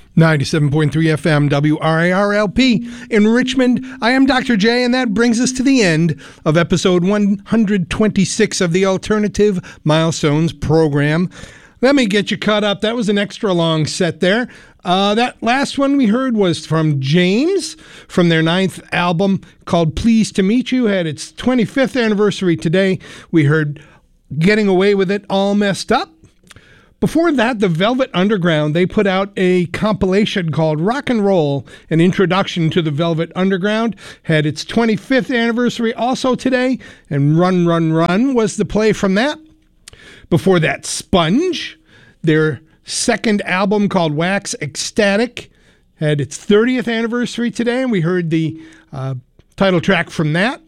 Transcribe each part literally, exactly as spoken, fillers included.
ninety-seven point three F M, W R A R L P in Richmond. I am Doctor J, and that brings us to the end of episode one hundred twenty-six of the Alternative Milestones program. Let me get you caught up. That was an extra long set there. Uh, that last one we heard was from James, from their ninth album called Pleased to Meet You. Had its twenty-fifth anniversary today. We heard Getting Away With It, All Messed Up. Before that, the Velvet Underground, they put out a compilation called Rock and Roll, an introduction to the Velvet Underground. Had its twenty-fifth anniversary also today, and Run, Run, Run was the play from that. Before that, Sponge, their second album called Wax Ecstatic, had its thirtieth anniversary today, and we heard the uh, title track from that.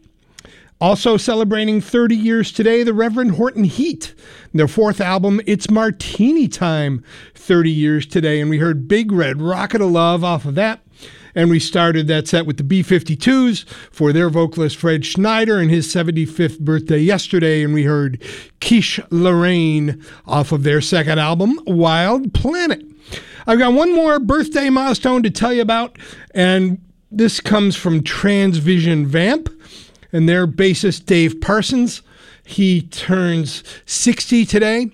Also celebrating thirty years today, the Reverend Horton Heat, their fourth album, It's Martini Time, thirty years today, and we heard Big Red Rocket of Love off of that. And we started that set with the B fifty-twos for their vocalist Fred Schneider and his seventy-fifth birthday yesterday. And we heard Quiche Lorraine off of their second album, Wild Planet. I've got one more birthday milestone to tell you about, and this comes from Transvision Vamp and their bassist Dave Parsons. He turns sixty today.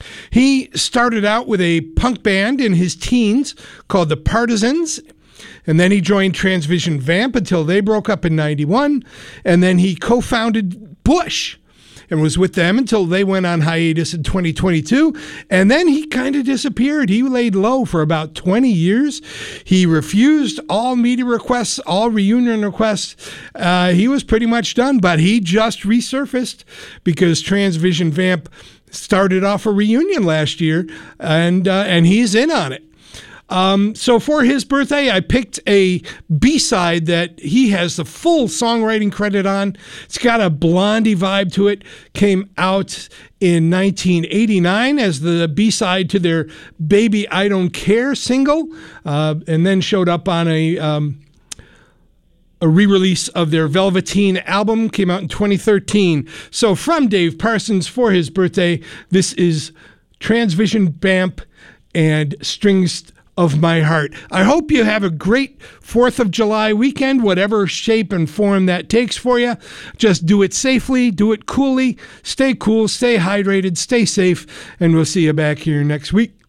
He started out with a punk band in his teens called the Partisans. And then he joined Transvision Vamp until they broke up in ninety-one. And then he co-founded Bush and was with them until they went on hiatus in twenty twenty-two. And then he kind of disappeared. He laid low for about twenty years. He refused all media requests, all reunion requests. Uh, he was pretty much done, but he just resurfaced because Transvision Vamp started off a reunion last year, and uh, and he's in on it. Um, so for his birthday, I picked a B-side that he has the full songwriting credit on. It's got a Blondie vibe to it. Came out in nineteen eighty-nine as the B-side to their Baby I Don't Care single, uh, and then showed up on a um, a re-release of their Velveteen album. Came out in twenty thirteen. So from Dave Parsons for his birthday, this is Transvision Vamp and Strings of My Heart. I hope you have a great fourth of July weekend, whatever shape and form that takes for you. Just do it safely, do it coolly, stay cool, stay hydrated, stay safe, and we'll see you back here next week.